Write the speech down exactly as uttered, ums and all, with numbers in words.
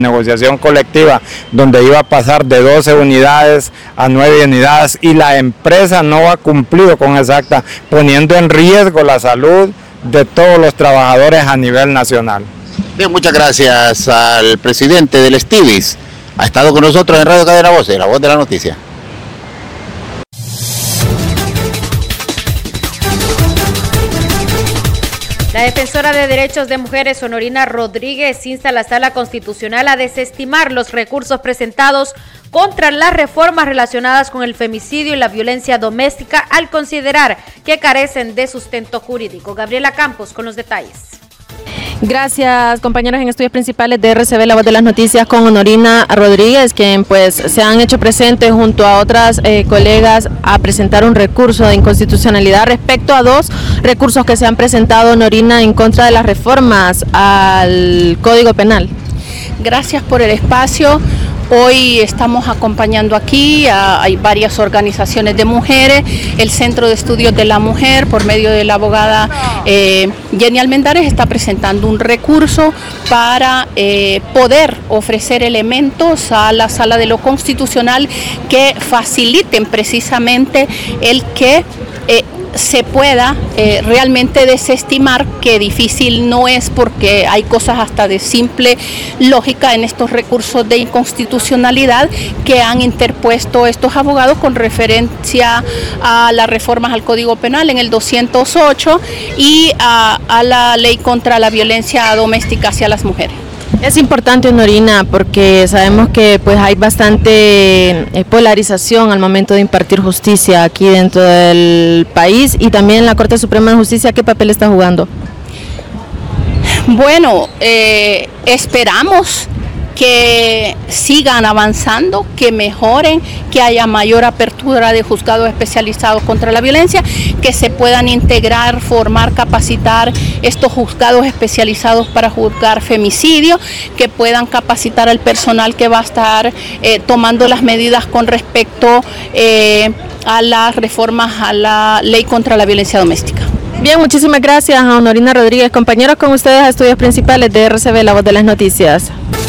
negociación colectiva donde iba a pasar de doce unidades a nueve unidades y la empresa no ha cumplido con esa acta, poniendo en riesgo la salud de todos los trabajadores a nivel nacional. Bien, muchas gracias al presidente del Estivis. Ha estado con nosotros en Radio Cadena Voces, la voz de la noticia. La defensora de derechos de mujeres, Honorina Rodríguez, insta a la Sala Constitucional a desestimar los recursos presentados contra las reformas relacionadas con el femicidio y la violencia doméstica al considerar que carecen de sustento jurídico. Gabriela Campos con los detalles. Gracias, compañeros en estudios principales de R C B, la voz de las noticias, con Honorina Rodríguez, quien pues se han hecho presentes junto a otras eh, colegas a presentar un recurso de inconstitucionalidad respecto a dos recursos que se han presentado, Honorina, en contra de las reformas al Código Penal. Gracias por el espacio. Hoy estamos acompañando aquí, a, hay varias organizaciones de mujeres, el Centro de Estudios de la Mujer, por medio de la abogada eh, Jenny Almendares, está presentando un recurso para eh, poder ofrecer elementos a la Sala de lo Constitucional que faciliten precisamente el que eh, se pueda eh, realmente desestimar, que difícil no es porque hay cosas hasta de simple lógica en estos recursos de inconstitucionalidad que han interpuesto estos abogados con referencia a las reformas al Código Penal en el doscientos ocho y a, a la ley contra la violencia doméstica hacia las mujeres. Es importante, Honorina, porque sabemos que pues hay bastante eh, polarización al momento de impartir justicia aquí dentro del país, y también la Corte Suprema de Justicia, ¿qué papel está jugando? Bueno, eh, esperamos que sigan avanzando, que mejoren, que haya mayor apertura de juzgados especializados contra la violencia, que se puedan integrar, formar, capacitar estos juzgados especializados para juzgar femicidio, que puedan capacitar al personal que va a estar eh, tomando las medidas con respecto eh, a las reformas a la ley contra la violencia doméstica. Bien, muchísimas gracias a Honorina Rodríguez. Compañeros, con ustedes a estudios principales de R C B, la voz de las noticias.